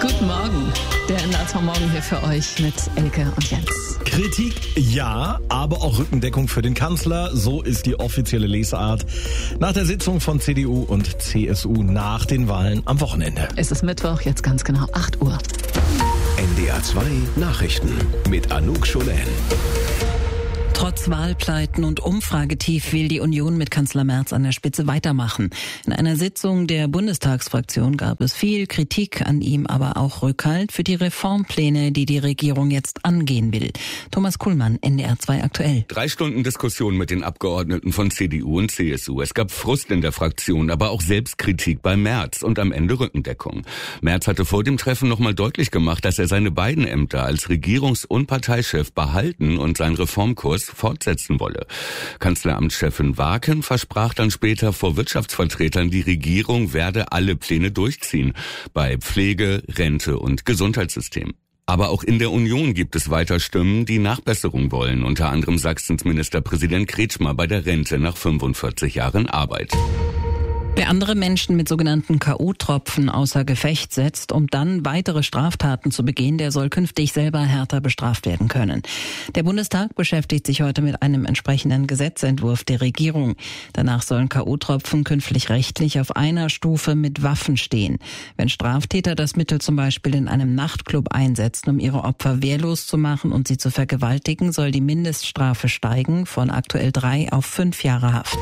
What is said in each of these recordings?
Guten Morgen. Der NDR von morgen hier für euch mit Elke und Jens. Kritik ja, aber auch Rückendeckung für den Kanzler. So ist die offizielle Lesart nach der Sitzung von CDU und CSU nach den Wahlen am Wochenende. Es ist Mittwoch, jetzt ganz genau 8 Uhr. NDR 2 Nachrichten mit Anouk Scholen. Trotz Wahlpleiten und Umfragetief will die Union mit Kanzler Merz an der Spitze weitermachen. In einer Sitzung der Bundestagsfraktion gab es viel Kritik an ihm, aber auch Rückhalt für die Reformpläne, die die Regierung jetzt angehen will. Thomas Kuhlmann, NDR 2 aktuell. 3 Stunden Diskussion mit den Abgeordneten von CDU und CSU. Es gab Frust in der Fraktion, aber auch Selbstkritik bei Merz und am Ende Rückendeckung. Merz hatte vor dem Treffen nochmal deutlich gemacht, dass er seine beiden Ämter als Regierungs- und Parteichef behalten und seinen Reformkurs fortsetzen wolle. Kanzleramtschefin Waken versprach dann später vor Wirtschaftsvertretern, die Regierung werde alle Pläne durchziehen. Bei Pflege, Rente und Gesundheitssystem. Aber auch in der Union gibt es weiter Stimmen, die Nachbesserung wollen. Unter anderem Sachsens Ministerpräsident Kretschmer bei der Rente nach 45 Jahren Arbeit. Wer andere Menschen mit sogenannten K.O.-Tropfen außer Gefecht setzt, um dann weitere Straftaten zu begehen, der soll künftig selber härter bestraft werden können. Der Bundestag beschäftigt sich heute mit einem entsprechenden Gesetzentwurf der Regierung. Danach sollen K.O.-Tropfen künftig rechtlich auf einer Stufe mit Waffen stehen. Wenn Straftäter das Mittel zum Beispiel in einem Nachtclub einsetzen, um ihre Opfer wehrlos zu machen und sie zu vergewaltigen, soll die Mindeststrafe steigen von aktuell 3 auf 5 Jahre Haft.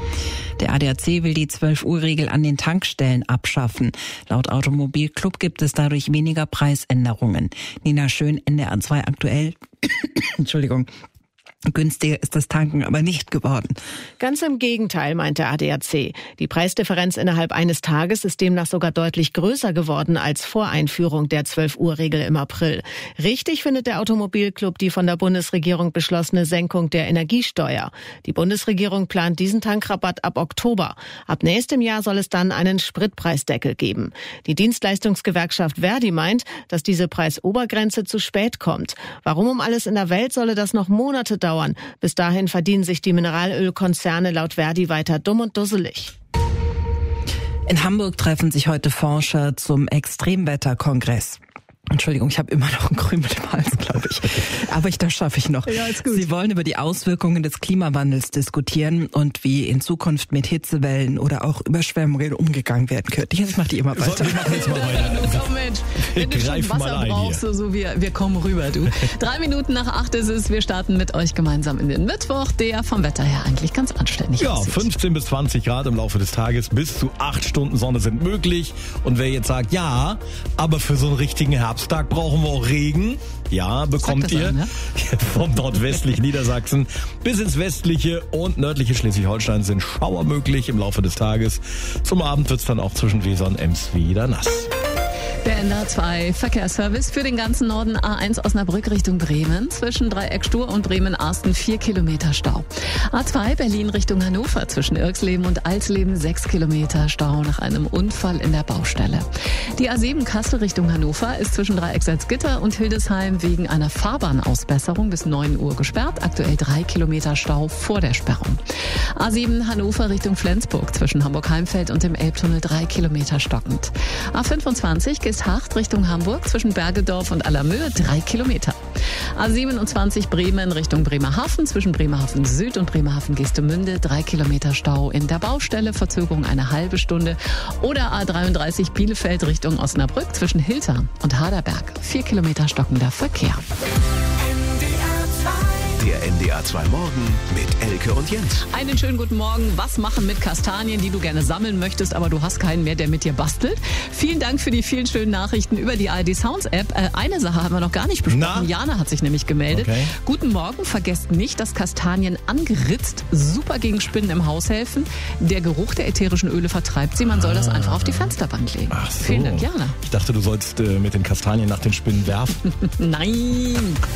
Der ADAC will die 12-Uhr-Regel an den Tankstellen abschaffen. Laut Automobilclub gibt es dadurch weniger Preisänderungen. Nina Schön, NDR 2 aktuell. Entschuldigung. Günstiger ist das Tanken aber nicht geworden. Ganz im Gegenteil, meint der ADAC. Die Preisdifferenz innerhalb eines Tages ist demnach sogar deutlich größer geworden als vor Einführung der 12-Uhr-Regel im April. Richtig findet der Automobilclub die von der Bundesregierung beschlossene Senkung der Energiesteuer. Die Bundesregierung plant diesen Tankrabatt ab Oktober. Ab nächstem Jahr soll es dann einen Spritpreisdeckel geben. Die Dienstleistungsgewerkschaft Verdi meint, dass diese Preisobergrenze zu spät kommt. Warum um alles in der Welt solle das noch Monate dauern? Bis dahin verdienen sich die Mineralölkonzerne laut Verdi weiter dumm und dusselig. In Hamburg treffen sich heute Forscher zum Extremwetterkongress. Entschuldigung, ich habe immer noch einen Krümel im Hals, glaube ich. Aber das schaffe ich noch. Ja, ist gut. Sie wollen über die Auswirkungen des Klimawandels diskutieren und wie in Zukunft mit Hitzewellen oder auch Überschwemmungen umgegangen werden könnte. Jetzt macht die immer weiter. Wir machen jetzt mal weiter. Komm, Mensch, wenn du schon Wasser brauchst, so wir kommen rüber, du. 3 Minuten nach 8 ist es. Wir starten mit euch gemeinsam in den Mittwoch, der vom Wetter her eigentlich ganz anständig aussieht. 15 bis 20 Grad im Laufe des Tages. Bis zu 8 Stunden Sonne sind möglich. Und wer jetzt sagt, ja, aber für so einen richtigen Herbsttag brauchen wir auch Regen. Ja, bekommt ihr vom nordwestlichen Niedersachsen bis ins westliche und nördliche Schleswig-Holstein sind Schauer möglich im Laufe des Tages. Zum Abend wird's dann auch zwischen Weser und Ems wieder nass. Der NDR 2 Verkehrsservice für den ganzen Norden A1 Osnabrück Richtung Bremen. Zwischen Dreieck Stur und Bremen-Arsten 4 Kilometer Stau. A2 Berlin Richtung Hannover zwischen Irxleben und Alsleben 6 Kilometer Stau nach einem Unfall in der Baustelle. Die A7 Kassel Richtung Hannover ist zwischen Dreieck Salzgitter und Hildesheim wegen einer Fahrbahnausbesserung bis 9 Uhr gesperrt. Aktuell 3 Kilometer Stau vor der Sperrung. A7 Hannover Richtung Flensburg zwischen Hamburg-Heimfeld und dem Elbtunnel 3 Kilometer stockend. A25 Geesthacht Richtung Hamburg zwischen Bergedorf und Allermöhe 3 Kilometer. A27 Bremen Richtung Bremerhaven zwischen Bremerhaven Süd und Bremerhaven Geestemünde 3 Kilometer Stau in der Baustelle, Verzögerung eine halbe Stunde. Oder A33 Bielefeld Richtung Osnabrück zwischen Hiltern und Haderberg 4 Kilometer stockender Verkehr. Der NDR 2 Morgen mit Elke und Jens. Einen schönen guten Morgen. Was machen mit Kastanien, die du gerne sammeln möchtest, aber du hast keinen mehr, der mit dir bastelt? Vielen Dank für die vielen schönen Nachrichten über die ARD Sounds App. Eine Sache haben wir noch gar nicht besprochen. Jana hat sich nämlich gemeldet. Okay. Guten Morgen. Vergesst nicht, dass Kastanien angeritzt super gegen Spinnen im Haus helfen. Der Geruch der ätherischen Öle vertreibt sie. Man soll das einfach auf die Fensterbank legen. Ach so. Vielen Dank, Jana. Ich dachte, du sollst mit den Kastanien nach den Spinnen werfen. Nein.